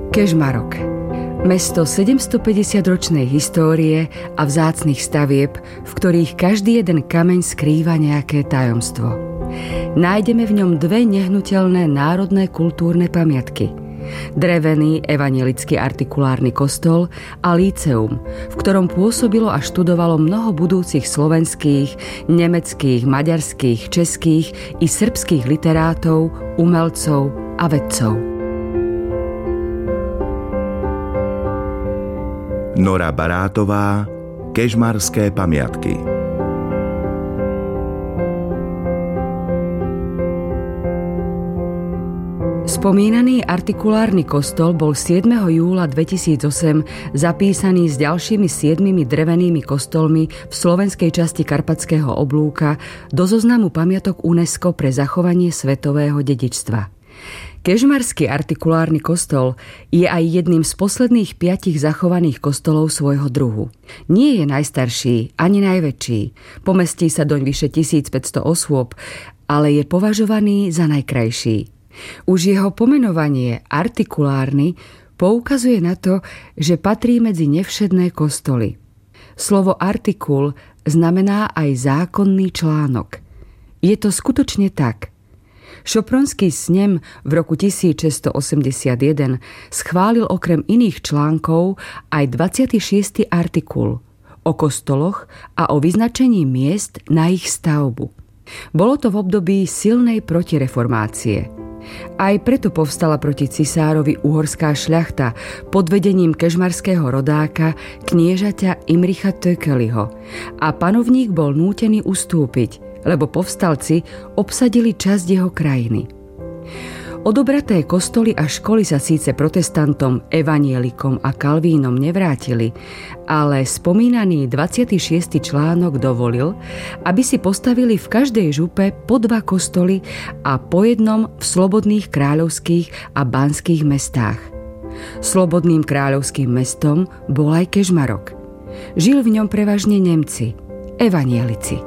Kežmarok. Mesto 750-ročnej histórie a vzácnych stavieb, v ktorých každý jeden kameň skrýva nejaké tajomstvo. Nájdeme v ňom dve nehnuteľné národné kultúrne pamiatky. Drevený evanjelický artikulárny kostol a líceum, v ktorom pôsobilo a študovalo mnoho budúcich slovenských, nemeckých, maďarských, českých i srbských literátov, umelcov a vedcov. Nora Barátová, Kežmarské pamiatky. Spomínaný artikulárny kostol bol 7. júla 2008 zapísaný s ďalšími 7 drevenými kostolmi v slovenskej časti Karpatského oblúka do zoznamu pamiatok UNESCO pre zachovanie svetového dedičstva. Kežmarský artikulárny kostol je aj jedným z posledných 5 zachovaných kostolov svojho druhu. Nie je najstarší ani najväčší, pomestí sa doň vyše 1500 osôb, ale je považovaný za najkrajší. Už jeho pomenovanie artikulárny poukazuje na to, že patrí medzi nevšedné kostoly. Slovo artikul znamená aj zákonný článok. Je to skutočne tak. Šopronský snem v roku 1681 schválil okrem iných článkov aj 26. artikul o kostoloch a o vyznačení miest na ich stavbu. Bolo to v období silnej protireformácie. Aj preto povstala proti cisárovi uhorská šľachta pod vedením kežmarského rodáka kniežaťa Imricha Tököliho a panovník bol nútený ustúpiť, lebo povstalci obsadili časť jeho krajiny. Odobraté kostoly a školy sa síce protestantom, evanjelikom a kalvínom nevrátili, ale spomínaný 26. článok dovolil, aby si postavili v každej župe po 2 kostoly a po jednom v slobodných kráľovských a banských mestách. Slobodným kráľovským mestom bol aj Kežmarok. Žil v ňom prevažne Nemci, evanjelici.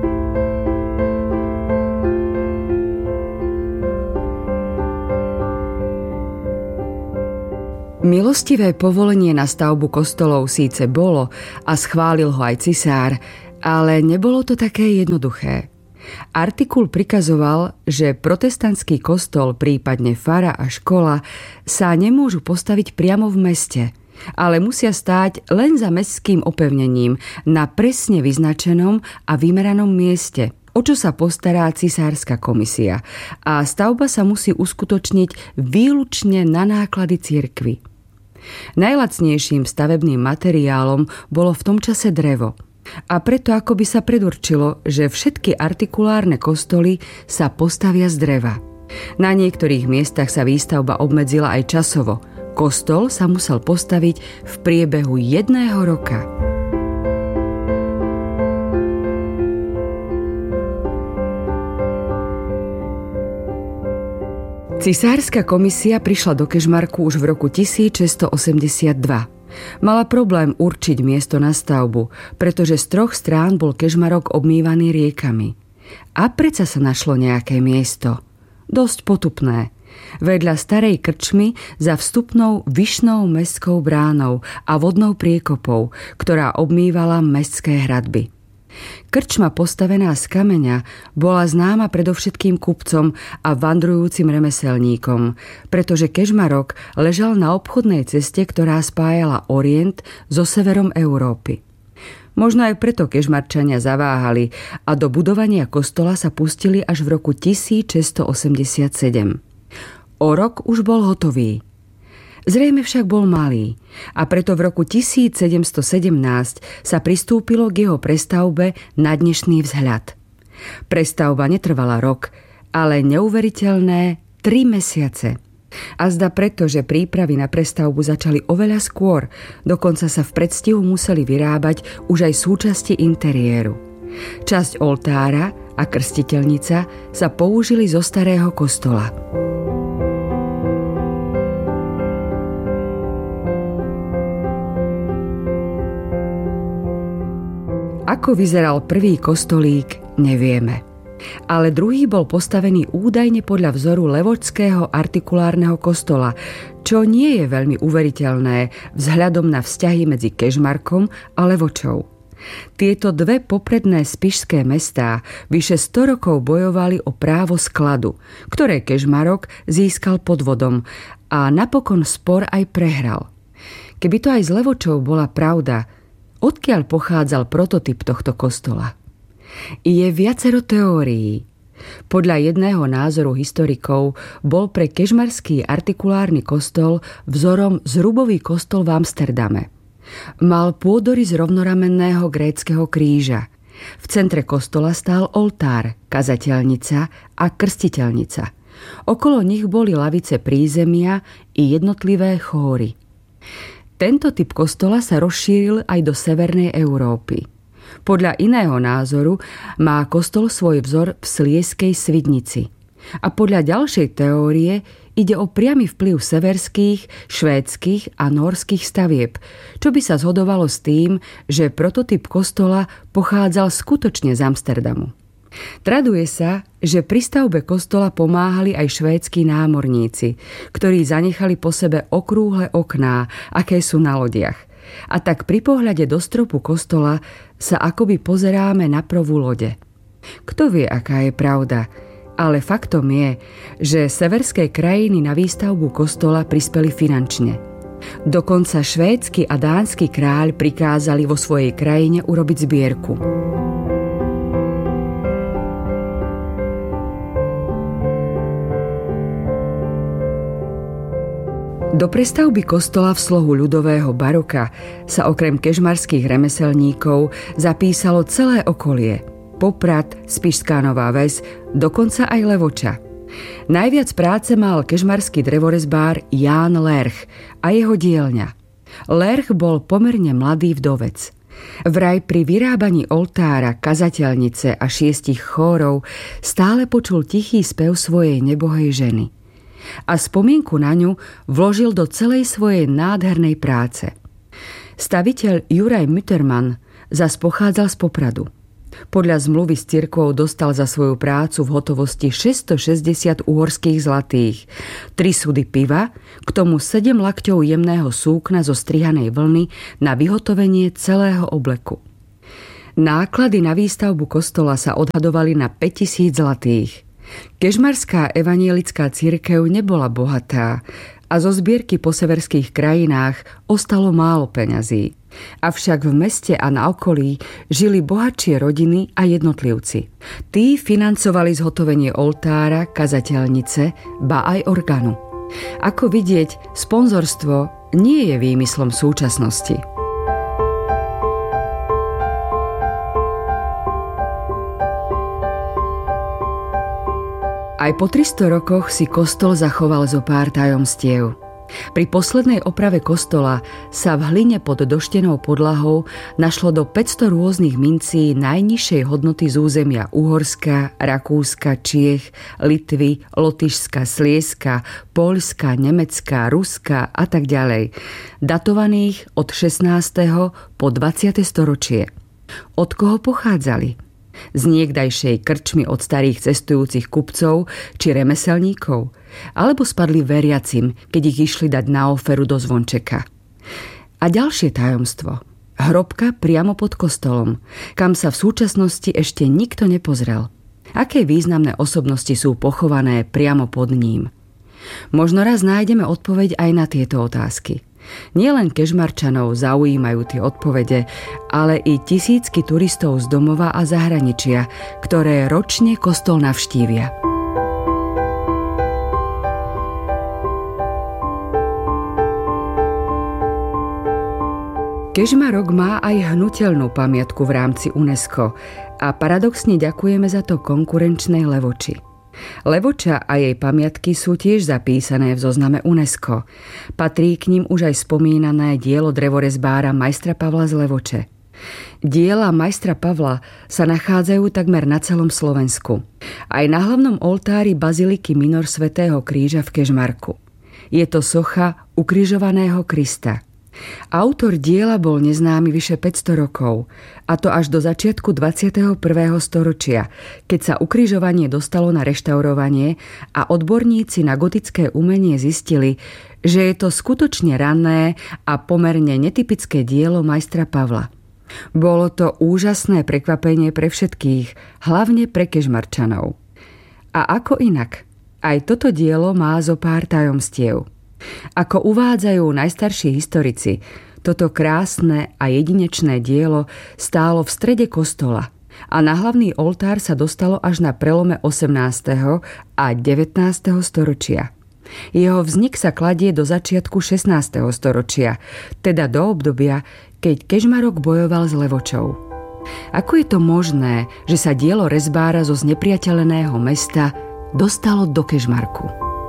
Milostivé povolenie na stavbu kostolov síce bolo a schválil ho aj cisár, ale nebolo to také jednoduché. Artikul prikazoval, že protestantský kostol, prípadne fara a škola sa nemôžu postaviť priamo v meste, ale musia stáť len za mestským opevnením na presne vyznačenom a vymeranom mieste, o čo sa postará cisárska komisia, a stavba sa musí uskutočniť výlučne na náklady cirkvi. Najlacnejším stavebným materiálom bolo v tom čase drevo. A preto akoby sa predurčilo, že všetky artikulárne kostoly sa postavia z dreva. Na niektorých miestach sa výstavba obmedzila aj časovo. Kostol sa musel postaviť v priebehu 1 roka. Cisárska komisia prišla do Kežmarku už v roku 1682. Mala problém určiť miesto na stavbu, pretože z 3 strán bol Kežmarok obmývaný riekami. A predsa sa našlo nejaké miesto. Dosť potupné. Vedľa starej krčmy za vstupnou Vyšnou mestskou bránou a vodnou priekopou, ktorá obmývala mestské hradby. Krčma postavená z kameňa bola známa predovšetkým kupcom a vandrujúcim remeselníkom, pretože Kežmarok ležal na obchodnej ceste, ktorá spájala Orient so severom Európy. Možno aj preto Kežmarčania zaváhali a do budovania kostola sa pustili až v roku 1687. O rok už bol hotový. Zrejme však bol malý a preto v roku 1717 sa pristúpilo k jeho prestavbe na dnešný vzhľad. Prestavba netrvala rok, ale neuveriteľné 3 mesiace. A zda preto, že prípravy na prestavbu začali oveľa skôr, dokonca sa v predstihu museli vyrábať už aj súčasti interiéru. Časť oltára a krstiteľnica sa použili zo starého kostola. Ako vyzeral prvý kostolík, nevieme. Ale druhý bol postavený údajne podľa vzoru levočského artikulárneho kostola, čo nie je veľmi uveriteľné vzhľadom na vzťahy medzi Kežmarkom a Levočou. Tieto dve popredné spišské mestá vyše 100 rokov bojovali o právo skladu, ktoré Kežmarok získal podvodom a napokon spor aj prehral. Keby to aj s Levočou bola pravda, odkiaľ pochádzal prototyp tohto kostola? Je viacero teórií. Podľa jedného názoru historikov bol pre kežmarský artikulárny kostol vzorom zrubový kostol v Amsterdame. Mal pôdorys rovnoramenného gréckeho kríža. V centre kostola stál oltár, kazateľnica a krstiteľnica. Okolo nich boli lavice prízemia i jednotlivé chóry. Tento typ kostola sa rozšíril aj do severnej Európy. Podľa iného názoru má kostol svoj vzor v Slieskej Svidnici. A podľa ďalšej teórie ide o priamy vplyv severských, švédskych a nórskych stavieb, čo by sa zhodovalo s tým, že prototyp kostola pochádzal skutočne z Amsterdamu. Traduje sa, že pri stavbe kostola pomáhali aj švédski námorníci, ktorí zanechali po sebe okrúhle okná, aké sú na lodiach. A tak pri pohľade do stropu kostola sa akoby pozeráme na prvú lode. Kto vie, aká je pravda, ale faktom je, že severské krajiny na výstavbu kostola prispeli finančne. Dokonca švédsky a dánsky kráľ prikázali vo svojej krajine urobiť zbierku. Do prestavby kostola v slohu ľudového baroka sa okrem kežmarských remeselníkov zapísalo celé okolie. Poprad, Spišská Nová Ves, dokonca aj Levoča. Najviac práce mal kežmarský drevorezbár Ján Lerch a jeho dielňa. Lerch bol pomerne mladý vdovec. Vraj pri vyrábaní oltára, kazateľnice a 6 chórov stále počul tichý spev svojej nebohej ženy. A spomienku na ňu vložil do celej svojej nádhernej práce. Staviteľ Juraj Müttermann zas pochádzal z Popradu. Podľa zmluvy s cirkvou dostal za svoju prácu v hotovosti 660 uhorských zlatých, 3 sudy piva, k tomu 7 lakťov jemného súkna zo strihanej vlny na vyhotovenie celého obleku. Náklady na výstavbu kostola sa odhadovali na 5000 zlatých. Kežmarská evanjelická cirkev nebola bohatá a zo zbierky po severských krajinách ostalo málo peňazí. Avšak v meste a na okolí žili bohatšie rodiny a jednotlivci. Tí financovali zhotovenie oltára, kazateľnice, ba aj orgánu. Ako vidieť, sponzorstvo nie je výmyslom súčasnosti. Aj po 300 rokoch si kostol zachoval zo pár tajomstiev. Pri poslednej oprave kostola sa v hline pod doštenou podlahou našlo do 500 rôznych mincí najnižšej hodnoty z územia Uhorska, Rakúska, Čiech, Litvy, Lotyšska, Slieska, Poľska, Nemecka, Ruska a tak ďalej, datovaných od 16. po 20. storočie. Od koho pochádzali? Z niekdajšej krčmy od starých cestujúcich kupcov či remeselníkov, alebo spadli veriacim, keď ich išli dať na oferu do zvončeka. A ďalšie tajomstvo. Hrobka priamo pod kostolom, kam sa v súčasnosti ešte nikto nepozrel. Aké významné osobnosti sú pochované priamo pod ním? Možno raz nájdeme odpoveď aj na tieto otázky. Nielen Kežmarčanov zaujímajú tie odpovede, ale i tisícky turistov z domova a zahraničia, ktoré ročne kostol navštívia. Kežmarok má aj hnuteľnú pamiatku v rámci UNESCO a paradoxne ďakujeme za to konkurenčnej Levoči. Levoča a jej pamiatky sú tiež zapísané v zozname UNESCO. Patrí k ním už aj spomínané dielo drevorezbára majstra Pavla z Levoče. Diela majstra Pavla sa nachádzajú takmer na celom Slovensku. Aj na hlavnom oltári baziliky Minor svätého Kríža v Kežmarku. Je to socha ukrižovaného Krista. Autor diela bol neznámy vyše 500 rokov, a to až do začiatku 21. storočia, keď sa ukrižovanie dostalo na reštaurovanie a odborníci na gotické umenie zistili, že je to skutočne rané a pomerne netypické dielo majstra Pavla. Bolo to úžasné prekvapenie pre všetkých, hlavne pre Kežmarčanov. A ako inak, aj toto dielo má zo pár tajomstiev. Ako uvádzajú najstarší historici, toto krásne a jedinečné dielo stálo v strede kostola a na hlavný oltár sa dostalo až na prelome 18. a 19. storočia. Jeho vznik sa kladie do začiatku 16. storočia, teda do obdobia, keď Kežmarok bojoval s Levočou. Ako je to možné, že sa dielo rezbára zo znepriateľeného mesta dostalo do Kežmarku?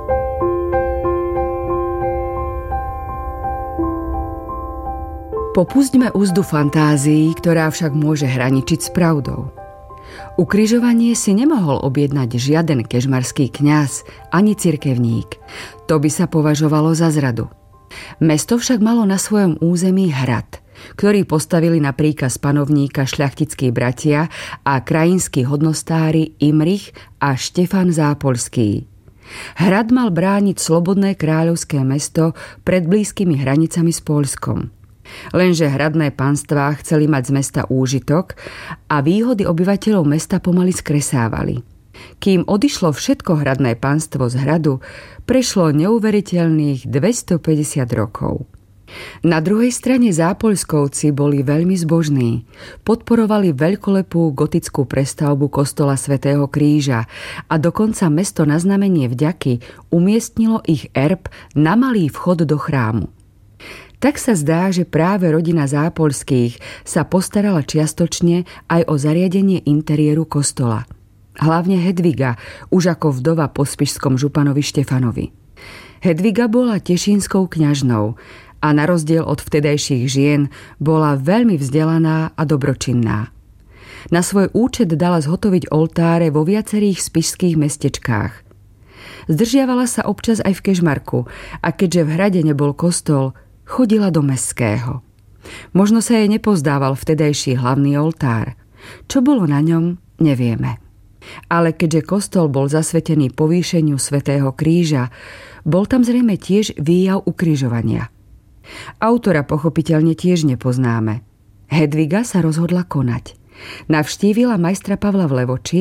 Popustme úzdu fantázií, ktorá však môže hraničiť s pravdou. Ukrižovanie si nemohol objednať žiaden kežmarský kňaz ani cirkevník. To by sa považovalo za zradu. Mesto však malo na svojom území hrad, ktorý postavili na príkaz panovníka šľachtickí bratia a krajinskí hodnostári Imrich a Štefan Zápolský. Hrad mal brániť slobodné kráľovské mesto pred blízkymi hranicami s Poľskom. Lenže hradné panstvá chceli mať z mesta úžitok a výhody obyvateľov mesta pomaly skresávali. Kým odišlo všetko hradné panstvo z hradu, prešlo neuveriteľných 250 rokov. Na druhej strane Zápoľskovci boli veľmi zbožní. Podporovali veľkolepú gotickú prestavbu kostola svätého Kríža a dokonca mesto na znamenie vďaky umiestnilo ich erb na malý vchod do chrámu. Tak sa zdá, že práve rodina Zápoľských sa postarala čiastočne aj o zariadenie interiéru kostola. Hlavne Hedviga, už ako vdova po spišskom županovi Štefanovi. Hedviga bola tešínskou kňažnou a na rozdiel od vtedajších žien bola veľmi vzdelaná a dobročinná. Na svoj účet dala zhotoviť oltáre vo viacerých spišských mestečkách. Zdržiavala sa občas aj v Kežmarku a keďže v hrade nebol kostol, chodila do mestského. Možno sa jej nepozdával vtedajší hlavný oltár. Čo bolo na ňom, nevieme. Ale keďže kostol bol zasvetený povýšeniu svätého Kríža, bol tam zrejme tiež výjav ukrižovania. Autora pochopiteľne tiež nepoznáme. Hedviga sa rozhodla konať. Navštívila majstra Pavla v Levoči